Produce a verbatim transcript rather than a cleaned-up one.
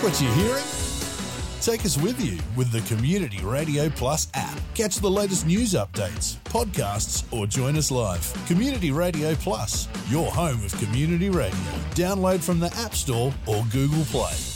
what you're hearing? Take us with you with the Community Radio Plus app. Catch the latest news updates, podcasts, or join us live. Community Radio Plus, your home of community radio. Download from the App Store or Google Play.